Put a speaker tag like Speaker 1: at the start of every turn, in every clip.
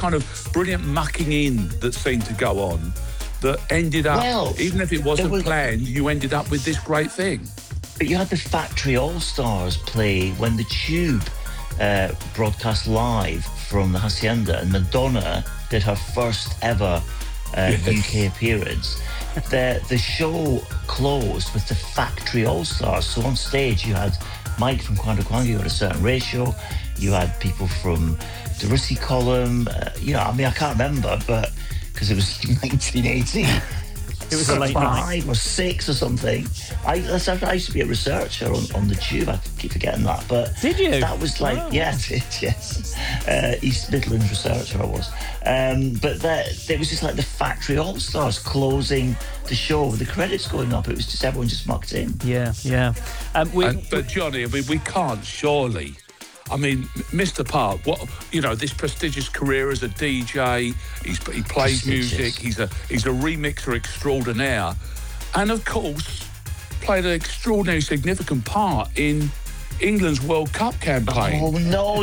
Speaker 1: kind of brilliant mucking in that seemed to go on that ended up, even if it wasn't planned, you ended up with this great thing.
Speaker 2: But you had the Factory All-Stars play when the Tube broadcast live from the Hacienda, and Madonna did her first ever UK appearance. The show closed with the Factory All-Stars. So on stage you had Mike from Quando Quando, you had a certain ratio, you had people from the Rusty Column, I can't remember, but because it was 1980.
Speaker 3: It was a late night.
Speaker 2: 5 or 6 or something. I used to be a researcher on the Tube. I keep forgetting that. But
Speaker 3: did you?
Speaker 2: That was like, yeah, I did, yes. East Midlands researcher I was. But it was just like the Factory All-Stars closing the show with the credits going up. It was just everyone just mucked in.
Speaker 3: Yeah.
Speaker 1: But Johnny, we can't surely. Mr. Park, this prestigious career as a DJ, he plays music, he's a remixer extraordinaire, and of course played an extraordinarily significant part in England's World Cup campaign.
Speaker 2: Oh, no.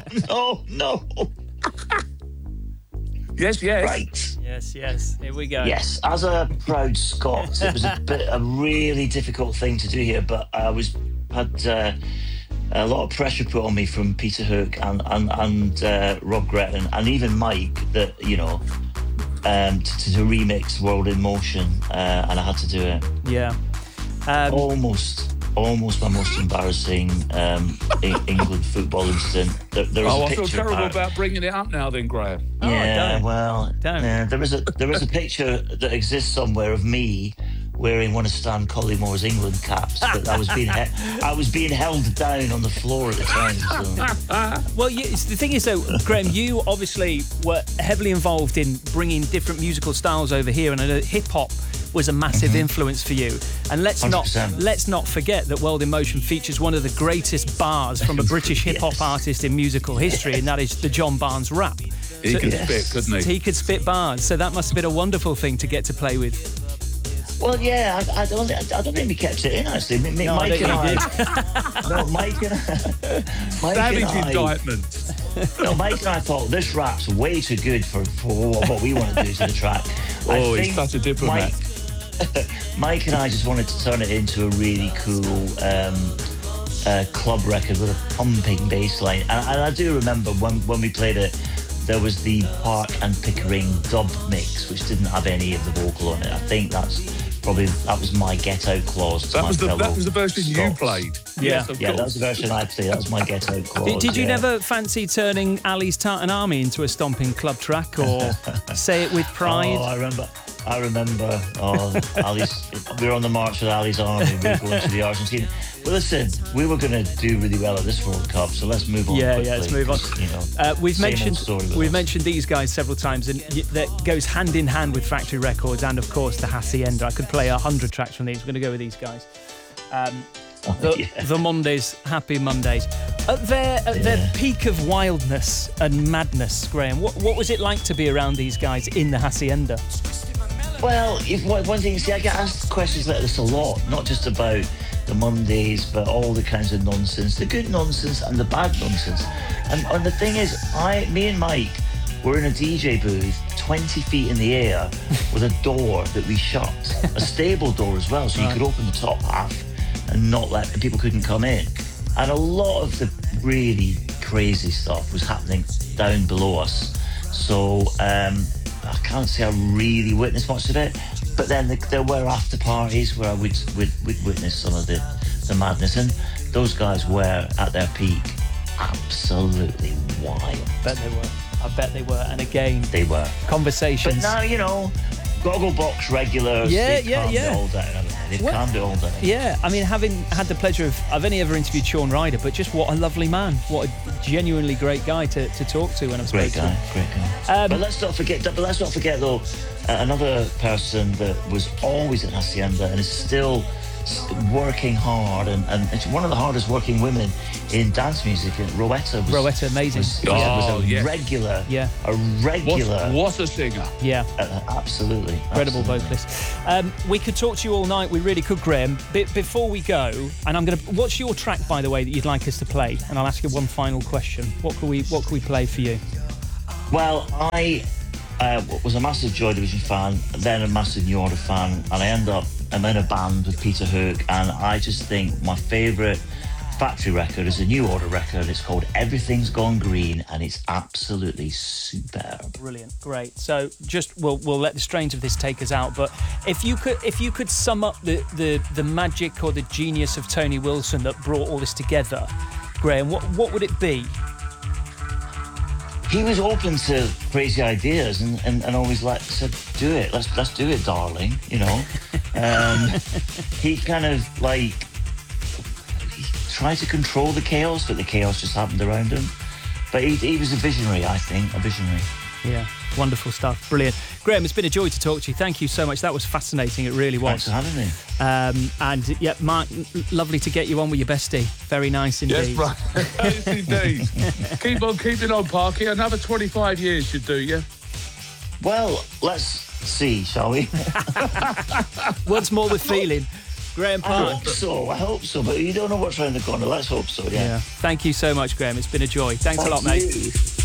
Speaker 1: Yes.
Speaker 2: Right.
Speaker 3: Yes. Here we go.
Speaker 2: Yes, as a proud Scot, it was a really difficult thing to do here, but I had a lot of pressure put on me from Peter Hook and Rob Gretton and even Mike that to remix World in Motion, and I had to do it.
Speaker 3: Yeah.
Speaker 2: Almost my most embarrassing England football incident. There was a picture.
Speaker 1: I feel terrible about bringing it up now, then, Graham.
Speaker 2: Yeah,
Speaker 3: don't.
Speaker 2: Yeah, there is a picture that exists somewhere of me wearing one of Stan Collymore England caps, but I was being held down on the floor at the time. So.
Speaker 3: Well, the thing is, though, Graham, you obviously were heavily involved in bringing different musical styles over here, and I know hip hop was a massive influence for you. And let's
Speaker 2: 100%.
Speaker 3: not forget that World in Motion features one of the greatest bars from a British hip hop artist in musical history, and that is the John Barnes rap.
Speaker 1: He could spit, couldn't he?
Speaker 3: He could spit bars, so that must have been a wonderful thing to get to play with.
Speaker 2: Well, yeah, I don't think we kept it in, actually. Mike and I...
Speaker 1: indictment.
Speaker 2: No, Mike and I thought, this rap's way too good for what we want to do to the track.
Speaker 1: He's such a diplomat.
Speaker 2: Mike and I just wanted to turn it into a really cool club record with a pumping bass line. And I do remember when we played it, there was the Park and Pickering dub mix, which didn't have any of the vocal on it. I think that was my Get Out clause.
Speaker 1: That was the version you played.
Speaker 3: Yeah,
Speaker 2: that was the version I played. That was my Get Out clause.
Speaker 3: Did you never fancy turning Ali's Tartan Army into a stomping club track, or Say It With Pride?
Speaker 2: Oh, I remember. Oh, Ali's. We were on the march with Ali's Army. We were going to the Argentina. Well, listen, we were going to do really well at this World Cup, so let's move on.
Speaker 3: Yeah,
Speaker 2: quickly,
Speaker 3: let's move on. We've mentioned these guys several times, and that goes hand in hand with Factory Records and, of course, the Hacienda. I could play 100 tracks from these. We're going to go with these guys. The Mondays, Happy Mondays. At their peak of wildness and madness, Graham, what was it like to be around these guys in the Hacienda?
Speaker 2: Well, one thing, I get asked questions like this a lot, not just about the Mondays, but all the kinds of nonsense, the good nonsense and the bad nonsense. And the thing is, me and Mike were in a DJ booth 20 feet in the air with a door that we shut, a stable door as well, so you could open the top half and not let people couldn't come in. And a lot of the really crazy stuff was happening down below us. So I can't say I really witnessed much of it, but then there were after parties where I would witness some of the madness, and those guys were at their peak absolutely wild.
Speaker 3: I bet they were, and again,
Speaker 2: they were
Speaker 3: conversations.
Speaker 2: But now, Gogglebox regulars, they've calmed it all down, haven't they? They've calmed it all down.
Speaker 3: Yeah, I mean, having had the pleasure of, I've only ever interviewed Sean Ryder, but just what a lovely man, what a genuinely great guy to talk to when I've spoken to him.
Speaker 2: Great guy. But let's not forget though, another person that was always at Hacienda and is still working hard, and it's one of the hardest working women in dance music. Rowetta, amazing. Was a regular.
Speaker 3: Yeah.
Speaker 2: A regular.
Speaker 1: What a singer.
Speaker 3: Yeah.
Speaker 2: Absolutely.
Speaker 3: Incredible vocalist. We could talk to you all night. We really could, Graham. Before we go, and what's your track, by the way, that you'd like us to play? And I'll ask you one final question. What could we play for you?
Speaker 2: Well, I was a massive Joy Division fan, then a massive New Order fan, and I'm in a band with Peter Hook, and I just think my favourite factory record is a New Order record. It's called Everything's Gone Green, and it's absolutely superb.
Speaker 3: Brilliant, great. So just we'll let the strains of this take us out. But if you could sum up the magic or the genius of Tony Wilson that brought all this together, Graham, what would it be?
Speaker 2: He was open to crazy ideas and always said, do it. Let's do it, darling. You know. He kind of he tried to control the chaos, but the chaos just happened around him. But he was a visionary, I think, a visionary.
Speaker 3: Yeah, wonderful stuff. Brilliant. Graham, it's been a joy to talk to you. Thank you so much. That was fascinating. It really was.
Speaker 2: Thanks for having me.
Speaker 3: And yeah, Mark, lovely to get you on with your bestie. Very nice indeed.
Speaker 1: Yes, right. Yes, indeed. Keep on keeping on, Parky. Another 25 years should do you.
Speaker 2: Well, let's see, shall we?
Speaker 3: Once more with feeling. Graham Park.
Speaker 2: I hope so, but you don't know what's around the corner. Let's hope so, yeah.
Speaker 3: Thank you so much, Graham. It's been a joy. Thanks a lot, mate.